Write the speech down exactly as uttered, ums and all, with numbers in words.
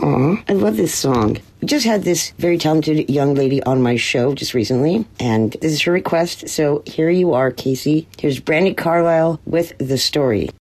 Aw, I love this song. We just had this very talented young lady on my show just recently, and this is her request, so here you are, Casey. Here's Brandi Carlile with The Story.